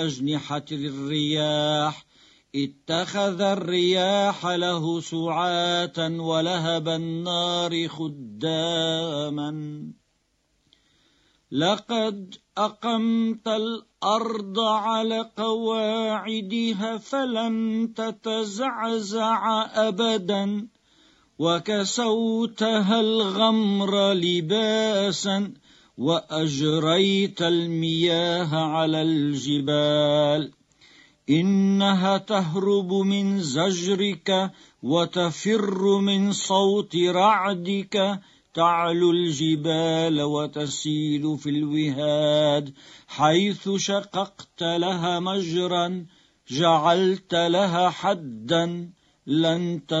أجنحة الرياح اتخذ الرياح له سعاة ولهب النار خداما لقد أقمت الأرض على قواعدها فلن تتزعزع أبدا وكسوتها الغمر لباسا وأجريت المياه على الجبال إنها تهرب من زجرك وتفر من صوت رعدك تعلو الجبال وتسيل في الوهاد حيث شققت لها مجرا جعلت لها حدا لن